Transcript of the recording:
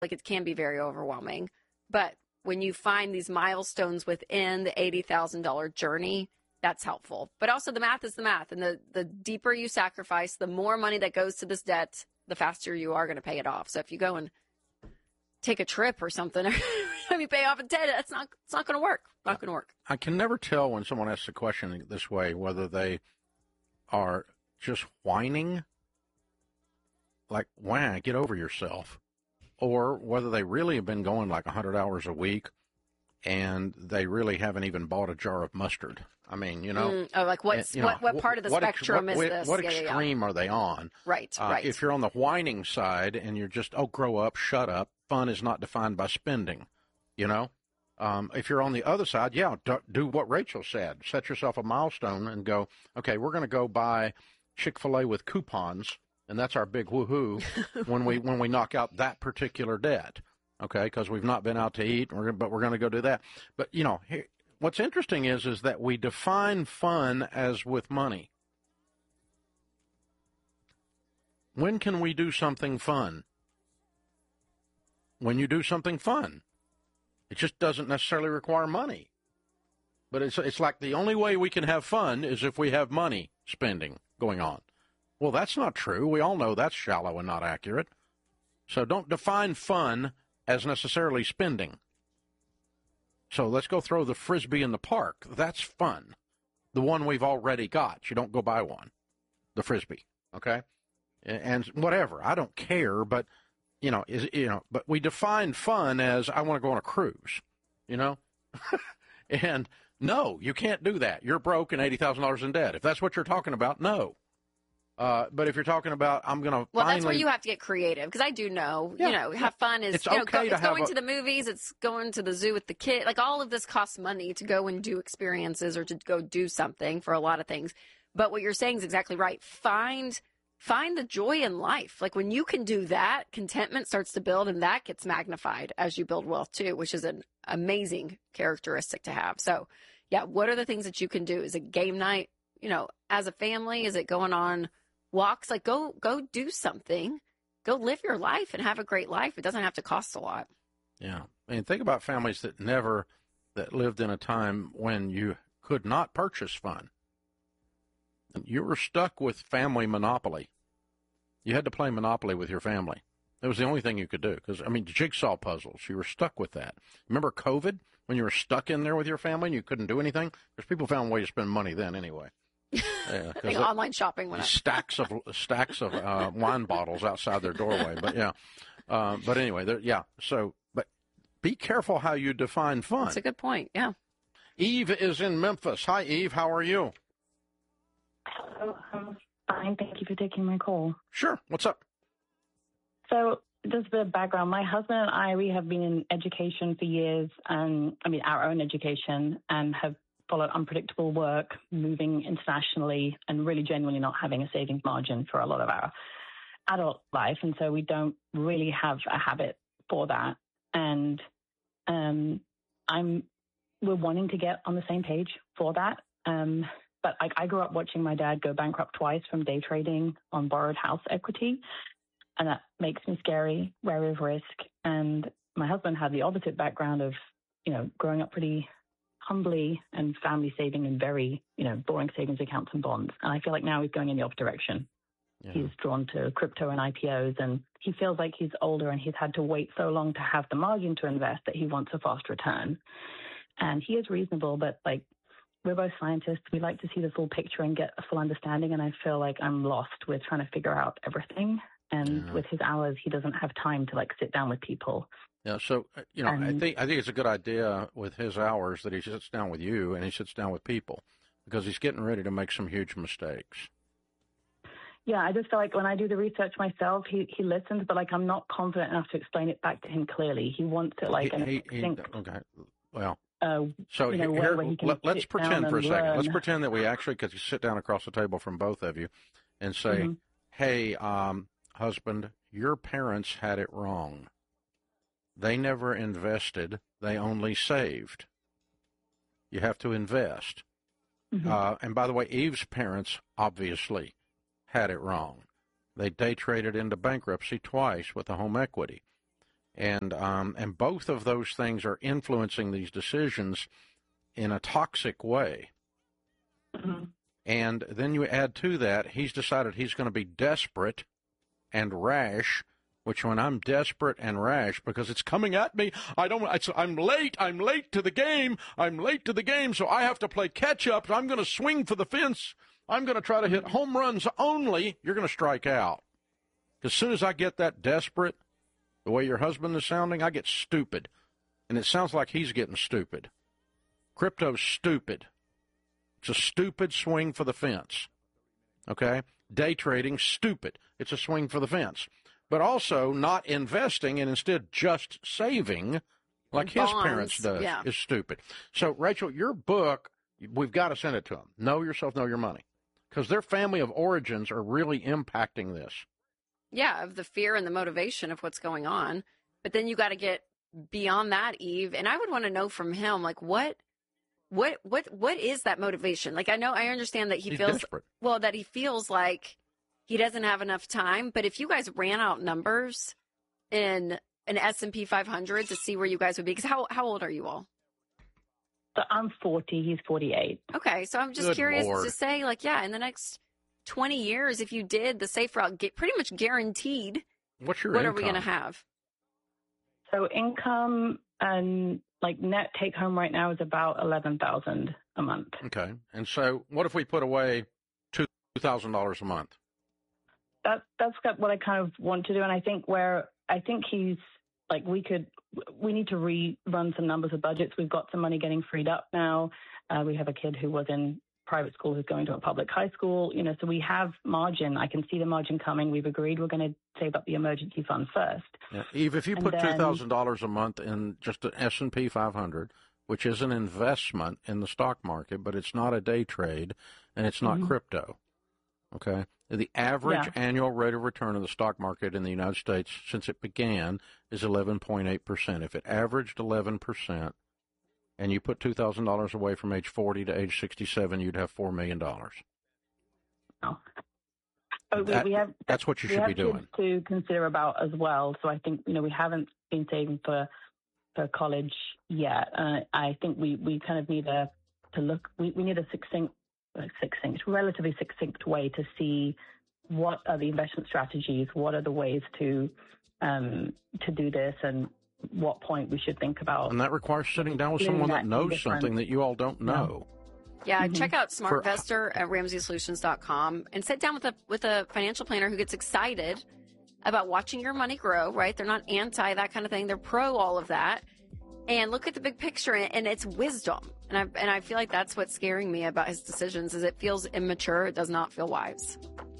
like it can be very overwhelming. But when you find these milestones within the $80,000 journey, that's helpful. But also the math is the math. And the deeper you sacrifice, the more money that goes to this debt, the faster you are going to pay it off. So if you go and take a trip or something, let me pay off in 10, it's not going to work. Not going to work. I can never tell when someone asks a question this way, whether they are just whining, like, wah, get over yourself, or whether they really have been going like 100 hours a week and they really haven't even bought a jar of mustard. I mean, like what part of the spectrum is this? What extreme are they on? Right. If you're on the whining side and you're just, grow up, shut up, fun is not defined by spending, if you're on the other side, do what Rachel said. Set yourself a milestone and go, okay, we're going to go buy Chick-fil-A with coupons, and that's our big woohoo when we knock out that particular debt, okay, because we've not been out to eat, but we're going to go do that. But, what's interesting is that we define fun as with money. When can we do something fun? When you do something fun. It just doesn't necessarily require money. But it's like the only way we can have fun is if we have money spending going on. Well, that's not true. We all know that's shallow and not accurate. So don't define fun as necessarily spending. So let's go throw the Frisbee in the park. That's fun. The one we've already got. You don't go buy one. The Frisbee. Okay? And whatever. I don't care, but but we define fun as I want to go on a cruise, and no, you can't do that. You're broke and $80,000 in debt. If that's what you're talking about, no. But if you're talking about, I'm going to that's where you have to get creative, because I do know, have fun is, it's okay it's going to the movies, it's going to the zoo with the kid. Like all of this costs money to go and do experiences or to go do something for a lot of things. But what you're saying is exactly right. Find the joy in life. Like when you can do that, contentment starts to build, and that gets magnified as you build wealth too, which is an amazing characteristic to have. So yeah, what are the things that you can do? Is it game night, as a family? Is it going on walks? Like go do something, go live your life and have a great life. It doesn't have to cost a lot. Yeah. I mean, think about families that lived in a time when you could not purchase fun. You were stuck with family monopoly. You had to play Monopoly with your family. That was the only thing you could do. Because, jigsaw puzzles, you were stuck with that. Remember COVID, when you were stuck in there with your family and you couldn't do anything? Because people found a way to spend money then anyway. Yeah, I think online shopping went up. Stacks of wine bottles outside their doorway. But, yeah. But anyway, but be careful how you define fun. That's a good point, yeah. Eve is in Memphis. Hi, Eve. How are you? Hello, I'm fine. Thank you for taking my call. Sure. What's up? So just a bit of background. My husband and I, we have been in education for years, our own education, and have followed unpredictable work, moving internationally, and really genuinely not having a savings margin for a lot of our adult life. And so we don't really have a habit for that. And we're wanting to get on the same page for that. But I grew up watching my dad go bankrupt twice from day trading on borrowed house equity, and that makes me wary of risk. And my husband had the opposite background of, growing up pretty humbly and family saving in very, boring savings accounts and bonds. And I feel like now he's going in the opposite direction. Yeah. He's drawn to crypto and IPOs, and he feels like he's older and he's had to wait so long to have the margin to invest that he wants a fast return. And he is reasonable, but we're both scientists. We like to see the full picture and get a full understanding. And I feel like I'm lost with trying to figure out everything. And with his hours, he doesn't have time to sit down with people. Yeah. So, I think it's a good idea with his hours that he sits down with you and he sits down with people, because he's getting ready to make some huge mistakes. Yeah. I just feel like when I do the research myself, he listens, but I'm not confident enough to explain it back to him clearly. He wants it okay. Well. So let's pretend for a second. Let's pretend that we actually could sit down across the table from both of you and say, hey, husband, your parents had it wrong. They never invested. They only saved. You have to invest. And by the way, Eve's parents obviously had it wrong. They day traded into bankruptcy twice with the home equity. And both of those things are influencing these decisions in a toxic way. Mm-hmm. And then you add to that, he's decided he's going to be desperate and rash, which when I'm desperate and rash because it's coming at me, I'm late to the game, so I have to play catch up. I'm going to swing for the fence. I'm going to try to hit home runs only. You're going to strike out. As soon as I get that desperate, the way your husband is sounding, I get stupid. And it sounds like he's getting stupid. Crypto's stupid. It's a stupid swing for the fence. Okay? Day trading, stupid. It's a swing for the fence. But also not investing and instead just saving like his parents does is stupid. So, Rachel, your book, we've got to send it to them. Know Yourself, Know Your Money. Because their family of origins are really impacting this. Yeah, of the fear and the motivation of what's going on. But then you got to get beyond that, Eve. And I would want to know from him, like, what is that motivation? Like, I understand that he's desperate. Well, that he feels like he doesn't have enough time. But if you guys ran out numbers in an S&P 500 to see where you guys would be, because how old are you all? So I'm 40, he's 48. Okay, so I'm just Good curious Lord. to say, like, yeah, in the next 20 years, if you did the safe route, get pretty much guaranteed, What's your what income? are we going to have? So income and like net take home right now is about $11,000 a month. Okay. And so what if we put away $2,000 a month? That's what I kind of want to do. And I think he's like, we need to rerun some numbers of budgets. We've got some money getting freed up now. We have a kid who was in private school who's going to a public high school, so we have margin. I can see the margin coming. We've agreed we're going to save up the emergency fund first. Yeah. Eve, if you put $2,000 a month in just an S&P 500, which is an investment in the stock market, but it's not a day trade and it's not crypto, okay? The average annual rate of return of the stock market in the United States since it began is 11.8%. If it averaged 11%, and you put $2,000 away from age 40 to age 67, you'd have $4 million. Oh. That's what you should be doing. To consider about as well. So I think, we haven't been saving for college yet. I think we kind of need to look, we need a relatively succinct way to see what are the investment strategies, what are the ways to do this, and what point we should think about. And that requires sitting down with someone that knows something that you all don't know. Yeah, check out SmartVestor at RamseySolutions.com and sit down with a financial planner who gets excited about watching your money grow, right? They're not anti that kind of thing. They're pro all of that. And look at the big picture, and it's wisdom. And I feel like that's what's scaring me about his decisions is it feels immature. It does not feel wise.